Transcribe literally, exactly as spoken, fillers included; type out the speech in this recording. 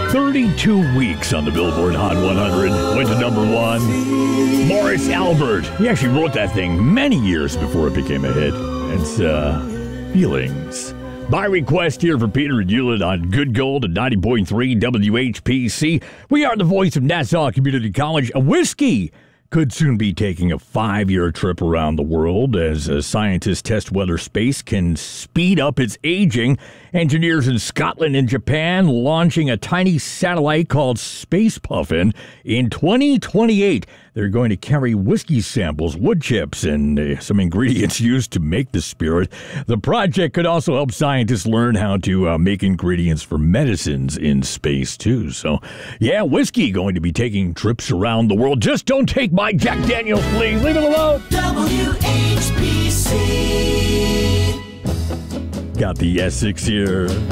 thirty-two weeks on the Billboard Hot one hundred. Went to number one. Morris Albert. He actually wrote that thing many years before it became a hit. It's, uh, Feelings. By request here for Peter and Hewlett on Good Gold at ninety point three W H P C. We are the voice of Nassau Community College. A whiskey could soon be taking a five-year trip around the world as uh, scientists test whether space can speed up its aging. Engineers in Scotland and Japan launching a tiny satellite called Space Puffin. In twenty twenty-eight, they're going to carry whiskey samples, wood chips, and uh, some ingredients used to make the spirit. The project could also help scientists learn how to uh, make ingredients for medicines in space, too. So, yeah, whiskey going to be taking trips around the world. Just don't take my Jack Daniels, please. Leave it alone. W H P C. Got the Essex here.